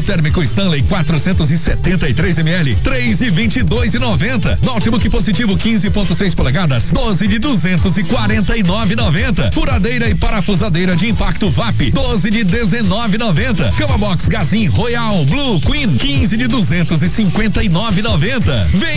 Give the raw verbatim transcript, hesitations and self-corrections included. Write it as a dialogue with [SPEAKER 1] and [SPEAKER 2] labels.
[SPEAKER 1] Copo térmico Stanley quatrocentos e setenta e três mililitros, três de vinte e dois e noventa. Notebook Positivo quinze ponto seis polegadas, doze de duzentos e quarenta e nove e noventa. Furadeira e parafusadeira de impacto V A P, doze de dezenove e noventa. Cama Box Gazin Royal Blue Queen, quinze de duzentos e cinquenta e nove e noventa.